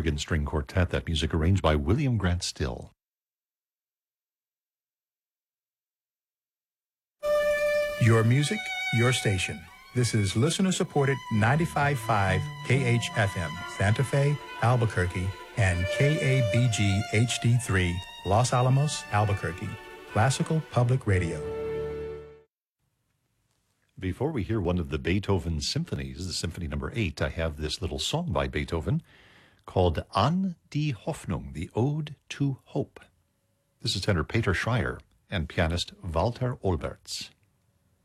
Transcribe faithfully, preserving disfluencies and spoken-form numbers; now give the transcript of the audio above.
Oregon String Quartet, that music arranged by William Grant Still. Your music, your station. This is listener-supported ninety-five point five K H F M, Santa Fe, Albuquerque, and K A B G H D three, Los Alamos, Albuquerque. Classical Public Radio. Before we hear one of the Beethoven symphonies, the Symphony Number Eight, I have this little song by Beethoven called An die Hoffnung, the Ode to Hope. This is tenor Peter Schreier and pianist Walter Olberts.